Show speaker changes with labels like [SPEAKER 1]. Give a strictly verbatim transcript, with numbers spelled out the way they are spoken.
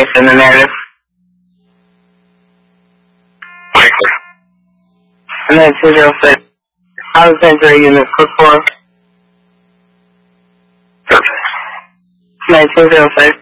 [SPEAKER 1] in the narrative. nineteen oh six. Alexandria unit code four. nineteen oh six.